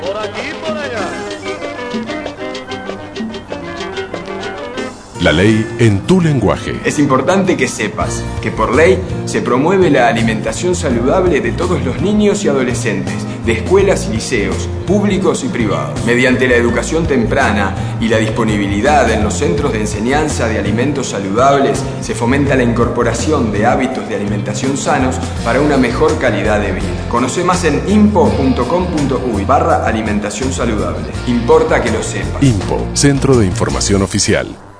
Por aquí, por allá. La ley en tu lenguaje. Es importante que sepas que por ley se promueve la alimentación saludable de todos los niños y adolescentes, de escuelas y liceos, públicos y privados. Mediante la educación temprana y la disponibilidad en los centros de enseñanza de alimentos saludables, se fomenta la incorporación de hábitos de alimentación sanos para una mejor calidad de vida. Conoce más en impo.com.uy/alimentación saludable. Importa que lo sepas. INPO, Centro de Información Oficial.